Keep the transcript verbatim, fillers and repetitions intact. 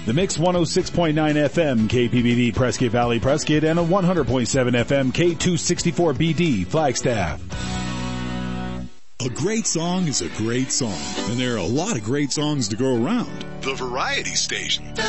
The Mix one oh six point nine F M, K P B D, Prescott Valley, Prescott, and a one hundred point seven F M, K two sixty-four B D, Flagstaff. A great song is a great song, and there are a lot of great songs to go around. The Variety Station.